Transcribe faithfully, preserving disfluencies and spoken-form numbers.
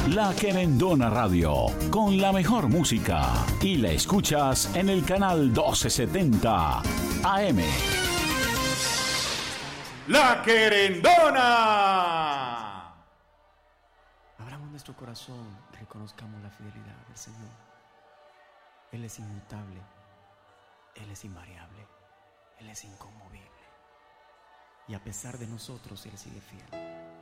La Querendona Radio, con la mejor música. Y la escuchas en el canal doce setenta A M. La Querendona. Abramos nuestro corazón, reconozcamos la fidelidad del Señor. Él es inmutable, Él es invariable, Él es inconmovible. Y a pesar de nosotros, Él sigue fiel.